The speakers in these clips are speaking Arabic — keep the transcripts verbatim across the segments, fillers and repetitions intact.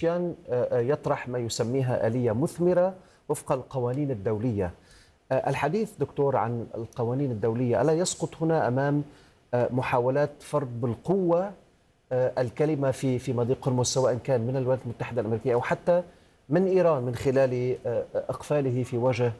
بزشكيان يطرح ما يسميها آلية مثمرة وفق القوانين الدولية. الحديث دكتور عن القوانين الدولية ألا يسقط هنا أمام محاولات فرض بالقوة الكلمة في في مضيق هرمز، سواء كان من الولايات المتحدة الأمريكية أو حتى من إيران من خلال إقفاله في وجه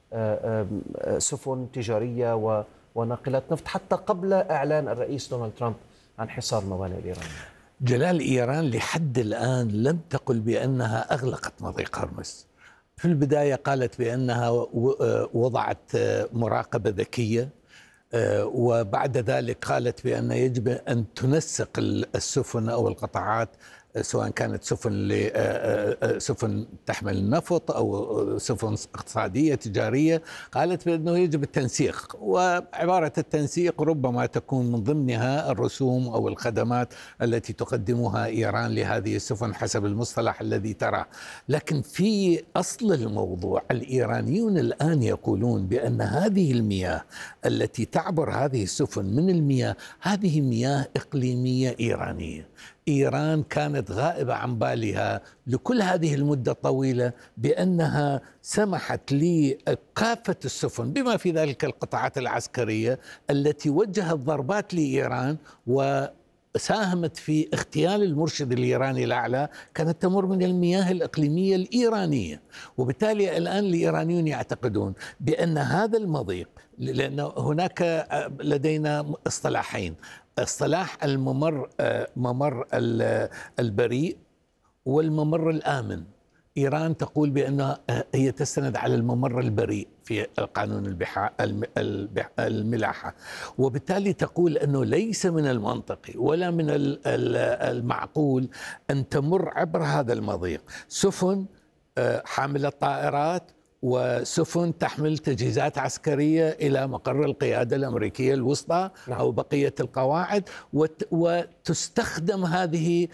سفن تجارية وناقلات نفط حتى قبل إعلان الرئيس دونالد ترامب عن حصار الموانئ الإيرانية؟ جلال، إيران لحد الآن لم تقل بأنها أغلقت مضيق هرمز. في البداية قالت بأنها وضعت مراقبة ذكية، وبعد ذلك قالت بأن يجب أن تنسق السفن أو القطاعات، سواء كانت سفن سفن تحمل النفط أو سفن اقتصادية تجارية، قالت بأنه يجب التنسيق، وعبارة التنسيق ربما تكون من ضمنها الرسوم أو الخدمات التي تقدمها إيران لهذه السفن حسب المصطلح الذي تراه. لكن في أصل الموضوع الإيرانيون الآن يقولون بأن هذه المياه التي تعبر هذه السفن من المياه هذه مياه إقليمية إيرانية. إيران كانت غائبة عن بالها لكل هذه المدة الطويلة بأنها سمحت لكافة السفن بما في ذلك القطاعات العسكرية التي وجهت ضربات لإيران وساهمت في اغتيال المرشد الإيراني الأعلى، كانت تمر من المياه الإقليمية الإيرانية. وبالتالي الآن الإيرانيون يعتقدون بأن هذا المضيق، لأن هناك لدينا اصطلاحين: اصطلاح الممر ممر البريء والممر الآمن. إيران تقول بأنها هي تستند على الممر البريء في قانون الملاحة، وبالتالي تقول أنه ليس من المنطقي ولا من المعقول أن تمر عبر هذا المضيق سفن حاملة طائرات وسفن تحمل تجهيزات عسكرية إلى مقر القيادة الأمريكية الوسطى أو بقية القواعد، وتستخدم هذه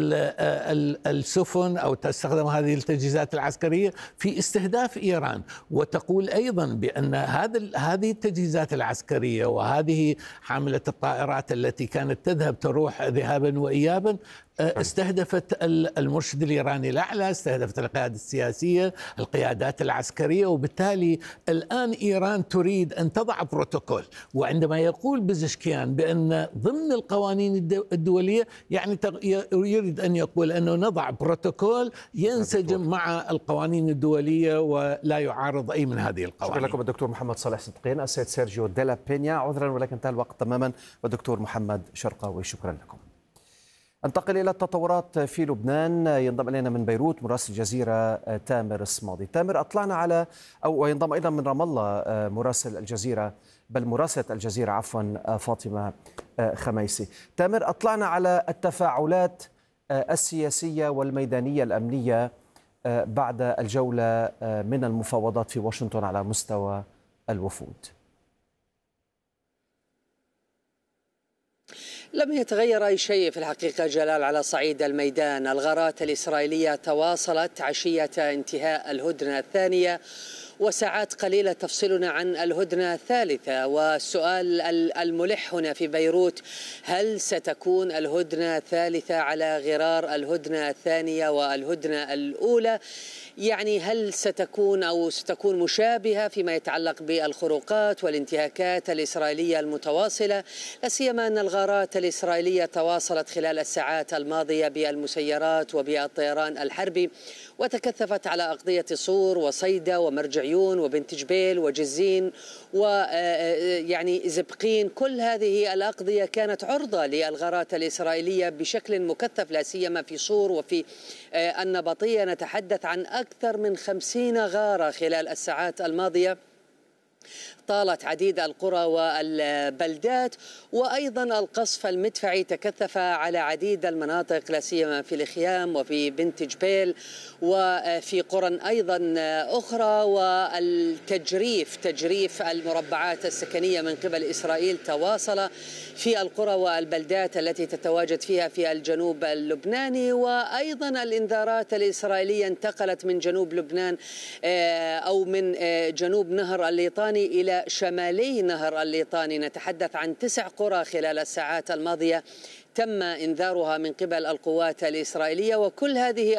السفن أو تستخدم هذه التجهيزات العسكرية في استهداف إيران. وتقول أيضا بأن هذا هذه التجهيزات العسكرية وهذه حاملة الطائرات التي كانت تذهب تروح ذهابا وإيابا استهدفت المرشد الإيراني الأعلى، استهدفت القيادة السياسية، القيادات العسكرية. وبالتالي الآن إيران تريد أن تضع بروتوكول، وعندما يقول بزشكيان بأن ضمن القوانين الدولية يعني يريد أن يقول أنه نضع بروتوكول ينسجم مع القوانين الدولية ولا يعارض أي من هذه القوانين. شكرا لكم الدكتور محمد صالح صدقين. السيد سيرجيو ديلا بينيا، عذرا ولكن انتهى الوقت تماما، والدكتور محمد شرقاوي، شكرا لكم. انتقل إلى التطورات في لبنان. ينضم إلينا من بيروت مراسل الجزيرة تامر الصمادي. تامر، أطلعنا على أو ينضم أيضا من رام الله مراسل الجزيرة بل مراسلة الجزيرة عفوا فاطمة خميسي. تامر، أطلعنا على التفاعلات السياسية والميدانية الأمنية بعد الجولة من المفاوضات في واشنطن على مستوى الوفود. لم يتغير أي شيء في الحقيقة جلال على صعيد الميدان. الغارات الإسرائيلية تواصلت عشية انتهاء الهدنة الثانية، وساعات قليلة تفصلنا عن الهدنة الثالثة. والسؤال الملح هنا في بيروت: هل ستكون الهدنة الثالثة على غرار الهدنة الثانية والهدنة الأولى؟ يعني هل ستكون أو ستكون مشابهة فيما يتعلق بالخروقات والانتهاكات الإسرائيلية المتواصلة، لا سيما أن الغارات الإسرائيلية تواصلت خلال الساعات الماضية بالمسيرات وبالطيران الحربي، وتكثفت على أقضية صور وصيدا ومرجعيون وبنت جبيل وجزين ويعني زبقين. كل هذه الأقضية كانت عرضة للغارات الإسرائيلية بشكل مكثف، لا سيما في صور وفي النبطية. نتحدث عن أكثر من خمسين غارة خلال الساعات الماضية طالت عديد القرى والبلدات، وأيضا القصف المدفعي تكثف على عديد المناطق لا سيما في الخيام وفي بنت جبيل وفي قرى أيضا أخرى. والتجريف تجريف المربعات السكنية من قبل إسرائيل تواصل في القرى والبلدات التي تتواجد فيها في الجنوب اللبناني. وأيضا الإنذارات الإسرائيلية انتقلت من جنوب لبنان أو من جنوب نهر الليطاني إلى شمالي نهر الليطاني. نتحدث عن تسع قرى خلال الساعات الماضية تم إنذارها من قبل القوات الإسرائيلية، وكل هذه